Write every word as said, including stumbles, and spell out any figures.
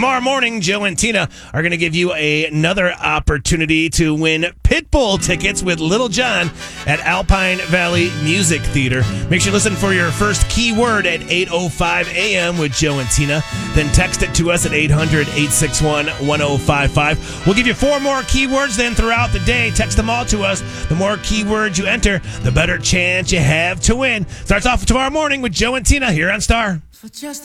Tomorrow morning, Joe and Tina are going to give you a, another opportunity to win Pitbull tickets with Little John at Alpine Valley Music Theater. Make sure you listen for your first keyword at eight oh five a.m. with Joe and Tina. Then text it to us at eight hundred, eight six one, one oh five five. We'll give you four more keywords then throughout the day. Text them all to us. The more keywords you enter, the better chance you have to win. Starts off tomorrow morning with Joe and Tina here on Star.